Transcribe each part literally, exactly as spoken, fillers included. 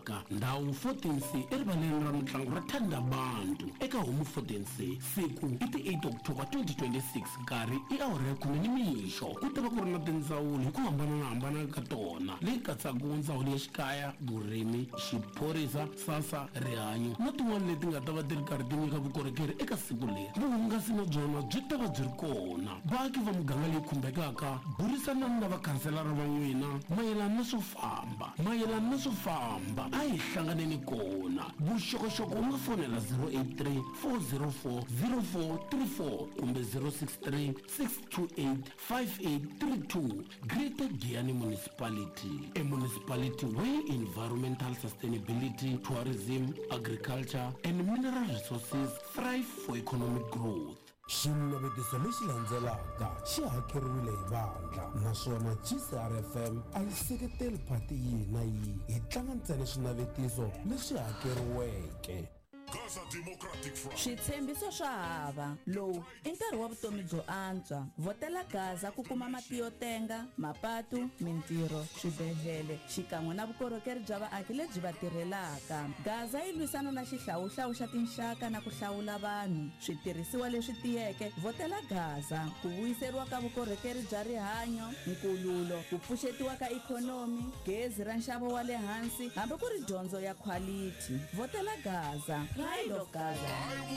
tivaka ndhawu fourteen C erivaleni ra mitlangu ra Thanda Bantu eka Homu fourteen C. Siku i ti eight October twenty twenty-six, nkarhi i awara ya khume nimixo. Ku ta va ku ri na tindzawulo hi ku hambanahambana ka tona leyi katsaka ndzawulo ya xikaya, vurimi, xiphorisa, sasa, rihanyo na tin'wana leti nga ta va ti ri karhi ti nyika vukorhokeri eka siku leri. Vuhungasi na byona byi ta va byi ri kona. Vaaki va muganga leyi khumbekaka, burisanani na vakhanselara va n'wina mayelana na swo famba mayelana na swo famba a hi hlanganeni kona. Vuxokoxoko u nga fonela zero eight three four zero four zero four three four kumbe zero six three six two eight five eight three two. Greater Giyani Municipality, a municipality where environmental sustainability, tourism, agriculture and mineral resources thrive for economic growth. Xinavetiso lexi landzelaka xi hakeriwile hi vandla naswona G C R F M a yi seketeli phati yihi na yihi, hi tlanga ntsena xinavetiso lexi hakeriweke. Switshembiso swa hava. Lowu i nkarhi wa vutomi byo antswa. Votela Gaza ku kuma mati yo tenga, mapatu, mintirho, swibedhlele xikan'we na vukorhokeri bya vaaki lebyi va tirhelaka. Gaza yi lwisana na xihlawuhlawu xa tinxaka na ku hlawula vanhu. Switirhisiwa leswi tiyeke. Votela Gaza. Ku vuyiseriwa ka vukorhokeri bya rihanyo, nkululo, ku pfuxetiwa ka ikhonomi, gezi ra nxavo wa le hansi, hambi ku ri dyondzo ya quality. Votela Gaza. Pride of Gaza.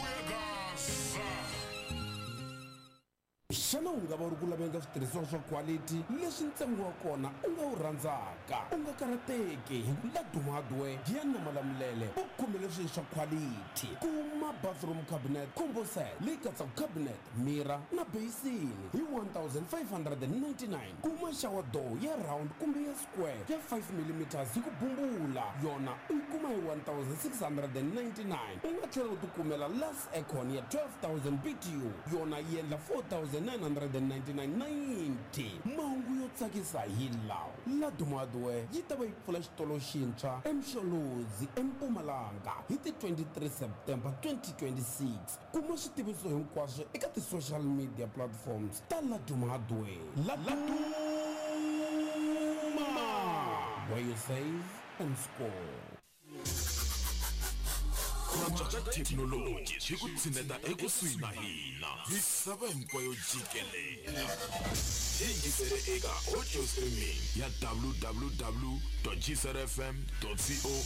Xana u nga va ri ku laveka switirhisiwa swa quality leswi ntsengo wa kona u nga wu rhandzaka, u nga karateki hi ku Ladu Hardware ya Namalamulele u kumile swilo swa quality. Kuma bathroom cabinet combo set leyi katsaka cabinet, mirror na basin hi one thousand five hundred ninety-nine. Kuma shower door ya round kumbe ya square ya five millimeters hi ku bumbula, yona u yi kuma hi one thousand six hundred ninety-nine. U nga tlhela u ti kumela Las Aircon ya twelve thousand B T U, yona yi endla four thousand nine hundred ninety-nine ninety. Mahungu yo tsakisa hi lawa. Ladu Hardware yi ta va yi pfula xitolo xintshwa eMsholozi eMpumalanga hi ti twenty-three September twenty twenty-six. Kuma switiviso hinkwaswo eka ti social media platforms ta Ladu Hardware. Ladu where you save and score. Project Technology hi ku tshineta ekusuhi na hina misava hinkwayo jikelele. Yingisele eka audio streaming ya w w w dot g c r f m dot co